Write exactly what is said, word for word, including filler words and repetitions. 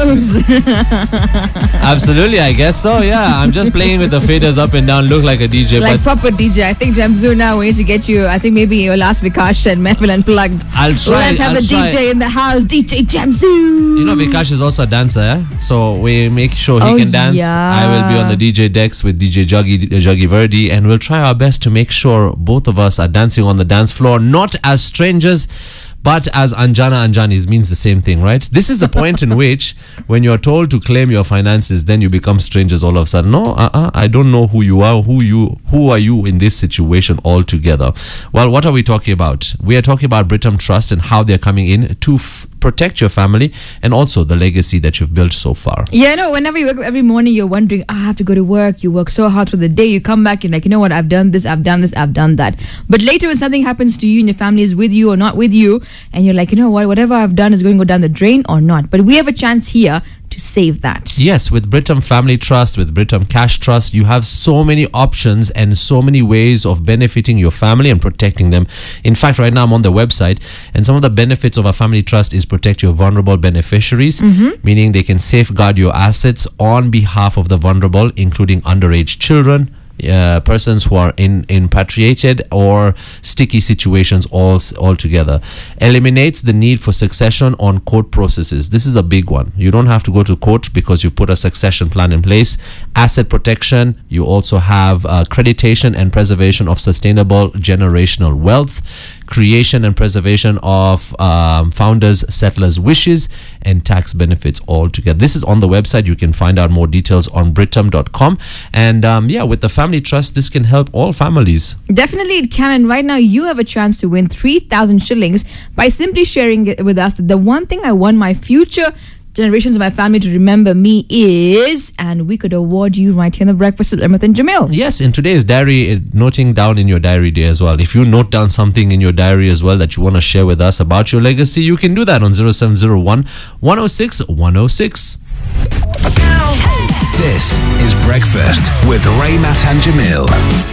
moves. Absolutely, I guess so. Yeah, I'm just playing with the faders up and down. Look like a D J, Like but proper D J. I think Jamzu now we need to get you. I think maybe your last Vikash and Mehfil Unplugged. I'll try. Let's have I'll a try. D J in the house. D J Jamzu. You know, Vikash is also a dancer, eh? So we make sure he Oh, can dance. yeah. I will be on the D J decks with D J Juggy, Juggy Verdi, and we'll try our best to make sure both of us are dancing on the dance floor, not as strangers, but as Anjana Anjanis. Means the same thing, right? This is a point in which when you're told to claim your finances, then you become strangers all of a sudden. No, uh-uh, I don't know who you are, who you, who are you in this situation altogether. Well, what are we talking about? We are talking about Britam Trust and how they're coming in to f- protect your family and also the legacy that you've built so far. Yeah, no, whenever you wake up every morning, you're wondering, "Ah, I have to go to work. You work so hard through the day. You come back, you're like, you know what, I've done this, I've done this, I've done that. But later when something happens to you and your family is with you or not with you, and you're like, you know what, whatever I've done is going to go down the drain or not. But we have a chance here to save that. Yes, with Britam Family Trust, with Britam Cash Trust, you have so many options and so many ways of benefiting your family and protecting them. In fact, right now I'm on the website, and some of the benefits of a family trust is protect your vulnerable beneficiaries, Mm-hmm. meaning they can safeguard your assets on behalf of the vulnerable, including underage children, uh, persons who are in repatriated or sticky situations all altogether. Eliminates the need for succession on court processes. This is a big one. You don't have to go to court because you put a succession plan in place. Asset protection. You also have uh, accreditation and preservation of sustainable generational wealth. Creation and preservation of um, founders, settlers' wishes, and tax benefits altogether. This is on the website. You can find out more details on britam dot com. And um, yeah, with the Family Trust, this can help all families. Definitely it can. And right now you have a chance to win three thousand shillings by simply sharing it with us that the one thing I want my future generations of my family to remember me is, and we could award you right here in the Breakfast with Emmett and Jamil. Yes, in today's diary, uh, noting down in your diary day as well. If you note down something in your diary as well that you want to share with us about your legacy, you can do that on zero seven zero one, one oh six, one oh six. This is Breakfast with Ray, Matt and Jamil.